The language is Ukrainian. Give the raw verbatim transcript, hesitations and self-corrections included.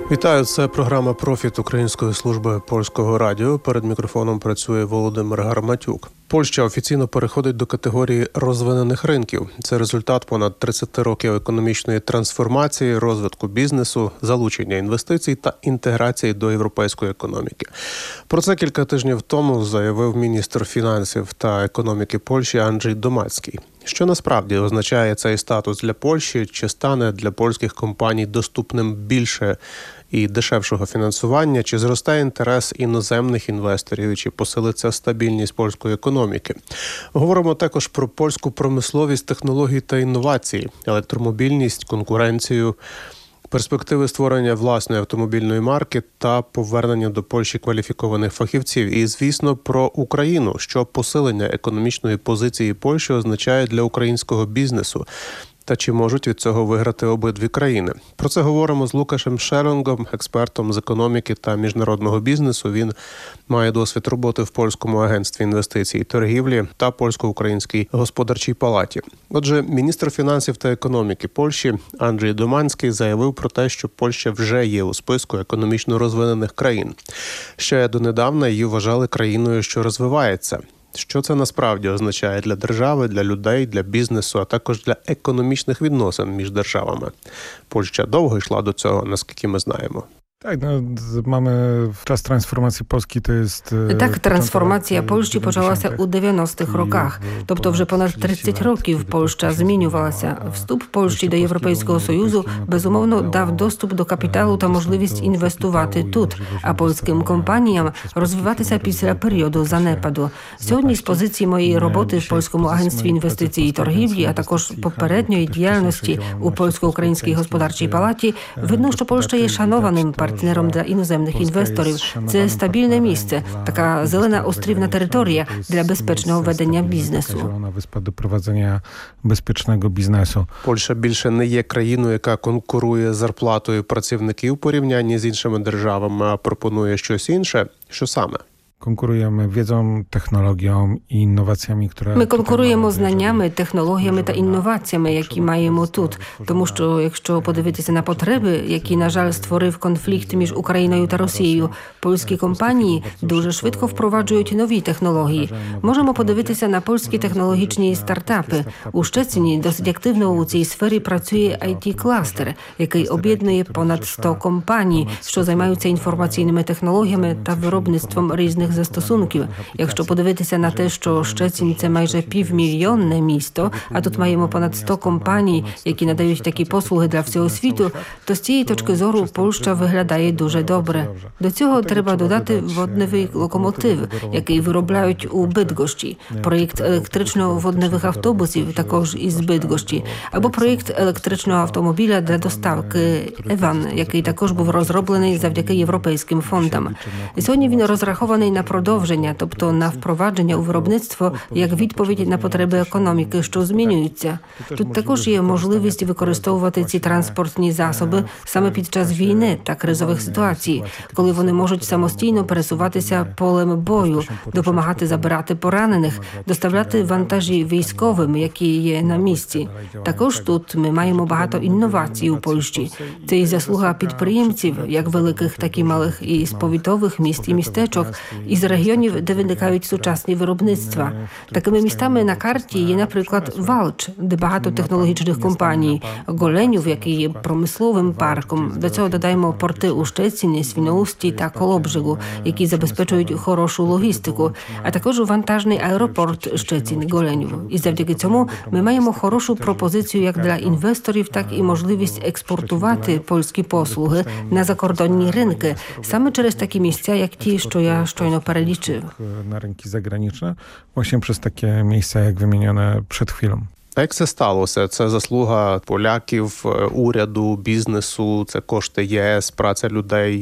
Вітаю, це програма «Профіт» Української служби польського радіо. Перед мікрофоном працює Володимир Гарматюк. Польща офіційно переходить до категорії розвинених ринків. Це результат понад тридцять років економічної трансформації, розвитку бізнесу, залучення інвестицій та інтеграції до європейської економіки. Про це кілька тижнів тому заявив міністр фінансів та економіки Польщі Анджей Домацький. Що насправді означає цей статус для Польщі? Чи стане для польських компаній доступним більше і дешевшого фінансування? Чи зростає інтерес іноземних інвесторів? Чи посилиться стабільність польської економіки? Говоримо також про польську промисловість, технології та інновації, електромобільність, конкуренцію, перспективи створення власної автомобільної марки та повернення до Польщі кваліфікованих фахівців. І, звісно, про Україну, що посилення економічної позиції Польщі означає для українського бізнесу. Та чи можуть від цього виграти обидві країни? Про це говоримо з Лукашем Шелонгом, експертом з економіки та міжнародного бізнесу. Він має досвід роботи в Польському агентстві інвестицій і торгівлі та Польсько-Українській господарчій палаті. Отже, міністр фінансів та економіки Польщі Анджей Доманський заявив про те, що Польща вже є у списку економічно розвинених країн. Ще донедавна її вважали країною, що розвивається. Що це насправді означає для держави, для людей, для бізнесу, а також для економічних відносин між державами? Польща довго йшла до цього, наскільки ми знаємо. Tak, no, mamy czas transformacji Polski, to jest... Так, трансформація Польщі почалася у дев'яностих роках. Тобто вже понад тридцять років Польща змінювалася. Вступ Польщі до Європейського Союзу, безумовно, дав доступ до капіталу та можливість інвестувати тут, а польським компаніям розвиватися після періоду занепаду. Сьогодні з позиції моєї роботи в Польському агентстві інвестицій і торгівлі, а також попередньої діяльності у Польсько-Українській господарчій палаті, видно, що Польща є шанованим партнером для іноземних інвесторів. Це стабільне місце, така зелена острівна територія для безпечного ведення бізнесу. Виспа до проведення безпечного бізнесу. Польща більше не є країною, яка конкурує зарплатою працівників у порівнянні з іншими державами, а пропонує щось інше. Що саме? Конкуруємо wiedzą, технологіями і інноваціями, które... Ми конкуруємо знаннями, технологіями та інноваціями, які маємо тут. Тому що, якщо подивитися на потреби, які, на жаль, створив конфлікт між Україною та Росією, польські компанії дуже швидко впроваджують нові технології. Можемо подивитися на польські технологічні стартапи. У Szczecinie досить активно у цій сфері працює ай ті-кластер, який об'єднує понад сто компаній, що займаються інформаційними технологіями та виробництвом різних застосунків. Якщо подивитися на те, що Szczecin – це майже півмільйонне місто, а тут маємо понад сто компаній, які надають такі послуги для всього світу, то з цієї точки зору Польща виглядає дуже добре. До цього треба додати водневий локомотив, який виробляють у Бидгощі, проєкт електрично-водневих автобусів також із Бидгощі, або проєкт електричного автомобіля для доставки Еван, який також був розроблений завдяки європейським фондам. І сьогодні він розрахований на продовження, тобто на впровадження у виробництво як відповідь на потреби економіки, що змінюються. Тут також є можливість використовувати ці транспортні засоби саме під час війни та кризових ситуацій, коли вони можуть самостійно пересуватися полем бою, допомагати забирати поранених, доставляти вантажі військовим, які є на місці. Також тут ми маємо багато інновацій у Польщі. Це і заслуга підприємців, як великих, так і малих, і з повітових міст і містечок, із регіонів, де виникають сучасні виробництва. Такими містами на карті є, наприклад, Валч, де багато технологічних компаній, Голенів, який є промисловим парком. До цього додаємо порти у Szczecinie, Свіноусті та Колобжигу, які забезпечують хорошу логістику, а також вантажний аеропорт Szczecin-Голенів. І завдяки цьому ми маємо хорошу пропозицію як для інвесторів, так і можливість експортувати польські послуги на закордонні ринки, саме через такі місця, як ті, що я щойно перелічив. На ринки заграничні, właśnie przez takie miejsca, jak wymienione przed chwilą. А як це сталося? Це заслуга поляків, уряду, бізнесу, це кошти ЄС, праця людей